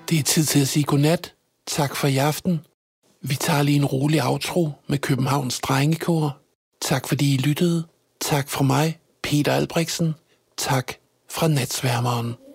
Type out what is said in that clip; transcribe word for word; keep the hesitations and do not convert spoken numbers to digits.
Det er tid til at sige godnat. Tak for i aften. Vi tager lige en rolig outro med Københavns Drengekor. Tak fordi I lyttede. Tak fra mig, Peter Albrechtsen. Tak fra Natsværmeren.